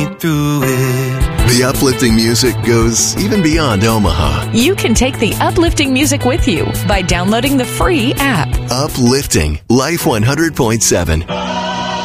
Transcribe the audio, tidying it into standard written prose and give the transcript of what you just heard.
me through it. The uplifting music goes even beyond Omaha. You can take the uplifting music with you by downloading the free app. Uplifting Life 100.7.